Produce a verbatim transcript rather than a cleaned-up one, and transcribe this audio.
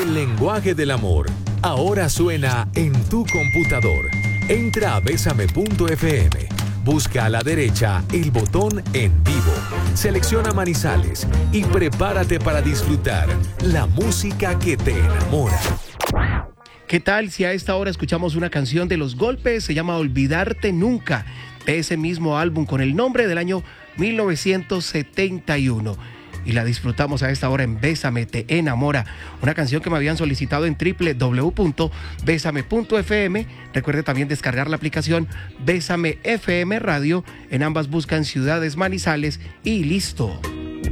El lenguaje del amor ahora suena en tu computador. Entra a besame punto efe eme. Busca a la derecha el botón En Vivo. Selecciona Manizales y prepárate para disfrutar la música que te enamora. ¿Qué tal si a esta hora escuchamos una canción de Los Golpes? Se llama Olvidarte Nunca, de ese mismo álbum con el nombre del año mil novecientos setenta y uno. Y la disfrutamos a esta hora en Bésame Te Enamora, una canción que me habían solicitado en doble u doble u doble u punto besame punto efe eme. Recuerde también descargar la aplicación Bésame F M Radio. En ambas buscan Ciudades Manizales y listo.